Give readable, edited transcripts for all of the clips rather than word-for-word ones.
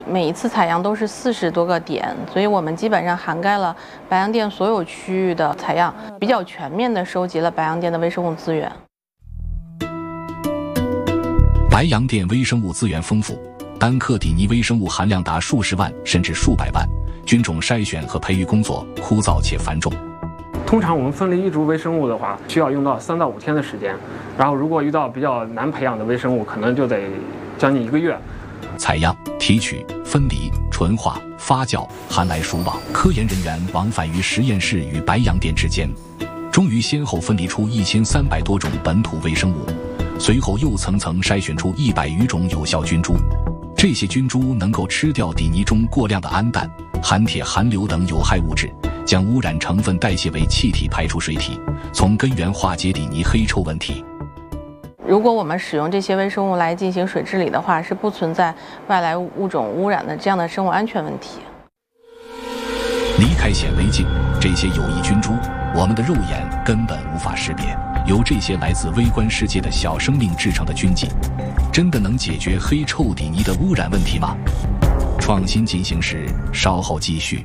每一次采样都是40多个点，所以我们基本上涵盖了白洋淀所有区域的采样，比较全面地收集了白洋淀的微生物资源。 白洋淀微生物资源丰富，单克底泥微生物含量达数十万甚至数百万，菌种筛选和培育工作枯燥且繁重。 通常我们分离一株微生物的话，需要用到3到5天的时间，然后如果遇到比较难培养的微生物，可能就得将近1个月。 采样、提取、分离、纯化、发酵，寒来暑往，科研人员往返于实验室与白洋淀之间，终于先后分离出1300多种本土微生物，随后又层层筛选出100余种有效菌株。这些菌株能够吃掉底泥中过量的氨氮、含铁、含硫等有害物质，将污染成分代谢为气体排出水体，从根源化解底泥黑臭问题。 如果我们使用这些微生物来进行水治理的话，是不存在外来物种污染的这样的生物安全问题。 离开显微镜，这些有益菌株，我们的肉眼根本无法识别。由这些来自微观世界的小生命制成的菌剂，真的能解决黑臭底泥的污染问题吗？创新进行时，稍后继续。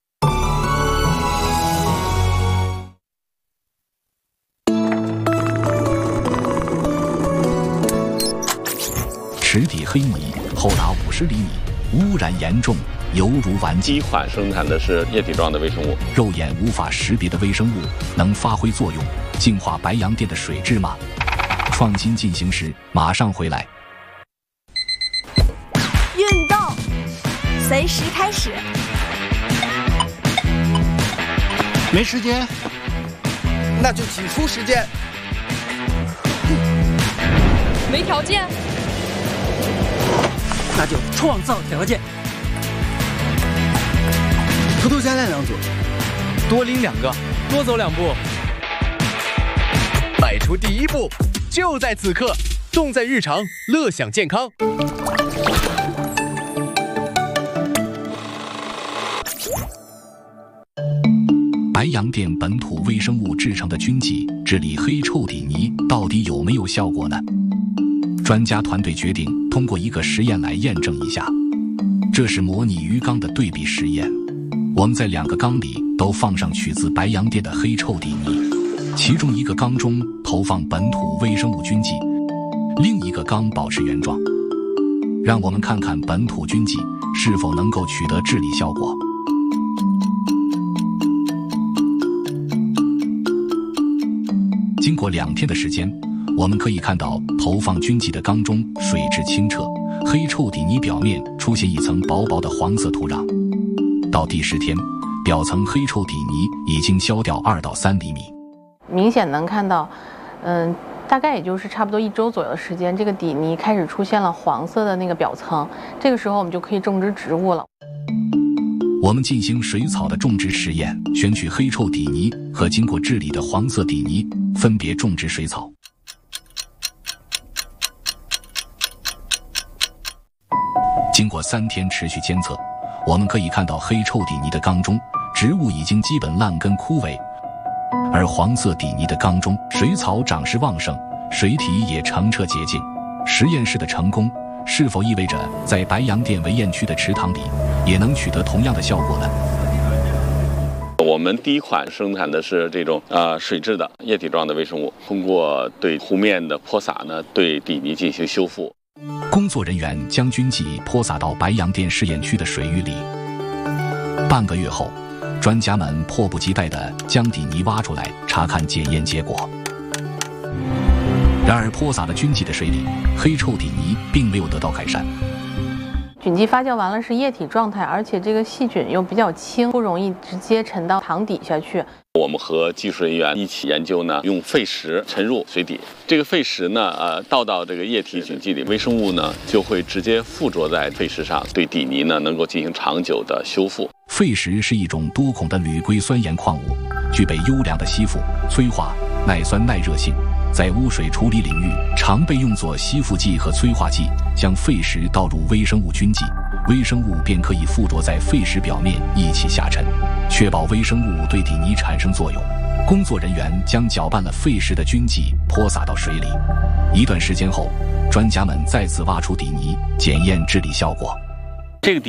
池底黑泥厚达50厘米，污染严重，犹如顽疾。 第一款生产的是液体状的微生物， 肉眼无法识别的微生物能发挥作用，净化白洋淀的水质吗？创新进行时，马上回来。 运动，随时开始。 没时间， 那就挤出时间。 没条件， 那就创造条件。 偷偷加练2组， 多拎2个，多走2步。迈出第一步，就在此刻，重在日常，乐享健康。 白洋淀本土微生物制成的菌剂治理黑臭底泥到底有没有效果呢？专家团队决定通过一个实验来验证一下。这是模拟鱼缸的对比实验，我们在2个缸里都放上取自白洋淀的黑臭底泥，其中一个缸中投放本土微生物菌剂，另一个缸保持原状。让我们看看本土菌剂是否能够取得治理效果。经过2天的时间，我们可以看到投放菌剂的缸中水质清澈，黑臭底泥表面出现一层薄薄的黄色土壤。到第10天，表层黑臭底泥已经消掉2到3厘米。 明显能看到，大概也就是差不多1周左右的时间，这个底泥开始出现了黄色的那个表层，这个时候我们就可以种植植物了。 我们进行水草的种植实验，选取黑臭底泥和经过治理的黄色底泥，分别种植水草。经过3天持续监测，我们可以看到黑臭底泥的缸中植物已经基本烂根枯萎，而黄色底泥的缸中水草长势旺盛，水体也澄澈洁净。实验室的成功是否意味着在白洋淀围堰区的池塘里也能取得同样的效果呢？ 我们第一款生产的是这种水质的液体状的微生物，通过对湖面的泼洒呢，对底泥进行修复。 工作人员将菌剂泼洒到白洋淀试验区的水域里。半个月后，专家们迫不及待地将底泥挖出来查看检验结果。然而泼洒了菌剂的水里，黑臭底泥并没有得到改善。 菌剂发酵完了是液体状态，而且这个细菌又比较轻，不容易直接沉到塘底下去。 我们和技术人员一起研究呢，用废石沉入水底。这个废石呢，倒到这个液体菌剂里，微生物呢就会直接附着在废石上，对底泥呢能够进行长久的修复。 废石是一种多孔的铝硅酸盐矿物，具备优良的吸附、催化、耐酸、耐热性。在污水处理领域，常被用作吸附剂和催化剂。将废石倒入微生物菌剂，微生物便可以附着在废石表面一起下沉，确保微生物对底泥产生作用。工作人员将搅拌了废石的菌剂泼洒到水里。一段时间后，专家们再次挖出底泥，检验治理效果。 这个底